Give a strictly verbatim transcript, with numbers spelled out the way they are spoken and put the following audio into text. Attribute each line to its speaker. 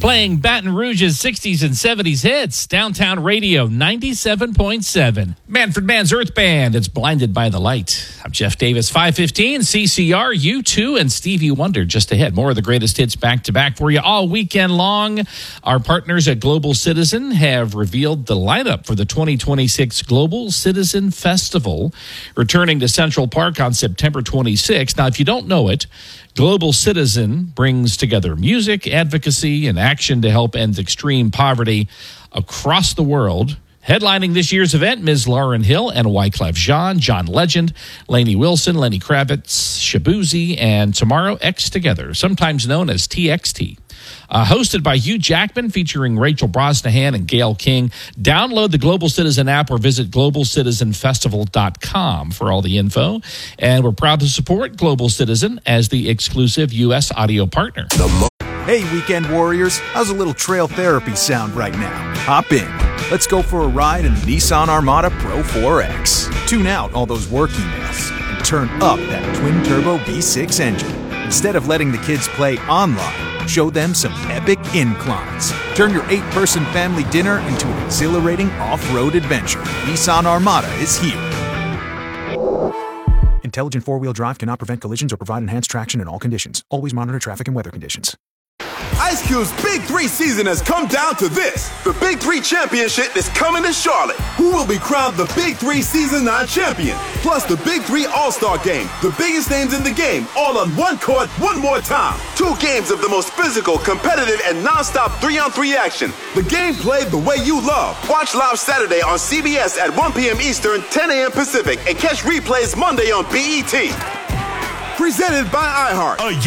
Speaker 1: Playing Baton Rouge's sixties and seventies hits. Downtown Radio ninety-seven point seven. Manfred Mann's Earth Band. It's Blinded by the Light. I'm Jeff Davis, five fifteen, C C R, U two, and Stevie Wonder just ahead. More of the greatest hits back to back for you all weekend long. Our partners at Global Citizen have revealed the lineup for the twenty twenty-six Global Citizen Festival, returning to Central Park on September twenty-sixth. Now, if you don't know it, Global Citizen brings together music, advocacy, and action to help end extreme poverty across the world. Headlining this year's event, Miz Lauryn Hill and Wyclef Jean, John Legend, Lainey Wilson, Lenny Kravitz, Shabuzi, and Tomorrow X Together, sometimes known as T X T. Uh, hosted by Hugh Jackman, featuring Rachel Brosnahan and Gayle King. Download the Global Citizen app or visit global citizen festival dot com for all the info. And we're proud to support Global Citizen as the exclusive U S audio partner.
Speaker 2: Hey, weekend warriors, how's a little trail therapy sound right now? Hop in. Let's go for a ride in the Nissan Armada Pro four X. Tune out all those work emails and turn up that twin-turbo V six engine. Instead of letting the kids play online, show them some epic inclines. Turn your eight-person family dinner into an exhilarating off-road adventure. Nissan Armada is here. Intelligent four-wheel drive cannot prevent collisions or provide enhanced traction in all conditions. Always monitor traffic and weather conditions.
Speaker 3: Ice Cube's Big Three season has come down to this. The Big Three Championship is coming to Charlotte. Who will be crowned the Big Three Season nine champion? Plus the Big Three All-Star Game. The biggest names in the game, all on one court, one more time. Two games of the most physical, competitive, and non-stop three-on-three action. The game played the way you love. Watch live Saturday on C B S at one p.m. Eastern, ten a.m. Pacific, and catch replays Monday on B E T. Presented by iHeart.